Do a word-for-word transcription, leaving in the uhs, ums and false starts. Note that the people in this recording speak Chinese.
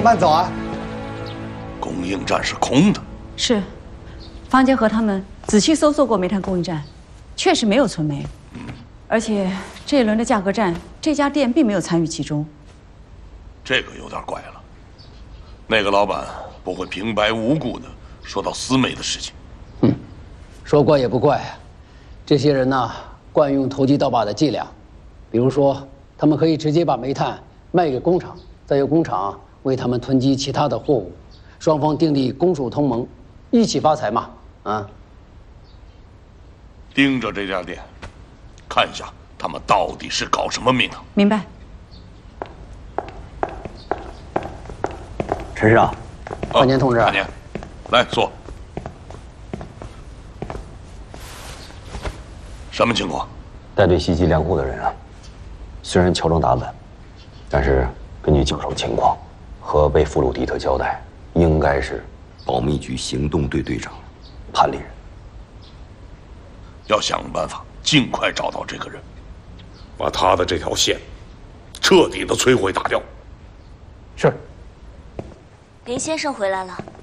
慢走啊！ 供应站是空的。 是，方杰和他们仔细搜索过煤炭供应站，确实没有存煤。嗯，而且这一轮的价格战，这家店并没有参与其中。 这个有点怪了。那个老板不会平白无故的说到私煤的事情。 嗯，说怪也不怪，这些人呐，惯用投机倒把的伎俩，比如说，他们可以直接把煤炭卖给工厂，再由工厂为他们囤积其他的货物，双方订立公署同盟，一起发财嘛！啊， 盯着这家店，看一下他们到底是搞什么名堂。 明白。 陈市长，范年同志， 范年，来坐。什么情况？ 带队袭击粮库的人啊，虽然乔装打扮，但是根据经手情况和被俘虏迪特交代，应该是保密局行动队队长潘立人。 要想办法尽快找到这个人，把他的这条线彻底的摧毁打掉。 是。 林先生回来了。